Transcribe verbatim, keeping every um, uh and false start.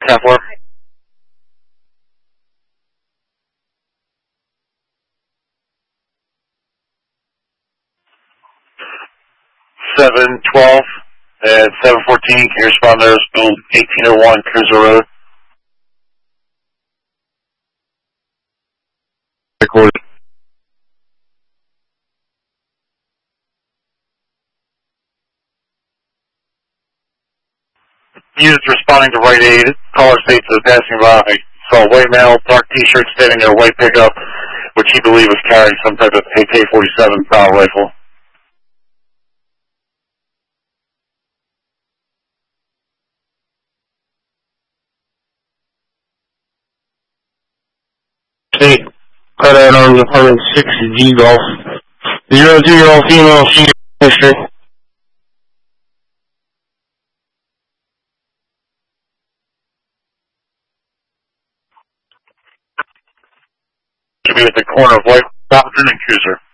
ten four. seven twelve and seven fourteen, can you respond there? Build eighteen oh one Cruiser Road. Recorded. Units responding to Rite Aid. Caller states that passing by saw a white male, dark t-shirt, standing in a white pickup, which he believed was carrying some type of A K forty-seven style rifle. State, cut out on the one oh six G Golf. Zero zero female senior history. Should be at the corner of White Fountain and Cruiser.